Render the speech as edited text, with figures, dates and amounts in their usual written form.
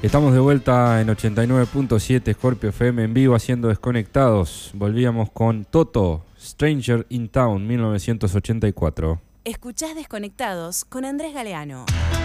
Estamos de vuelta en 89.7 Scorpio FM en vivo haciendo Desconectados. Volvíamos con Toto, Stranger in Town, 1984. Escuchás Desconectados con Andrés Galeano.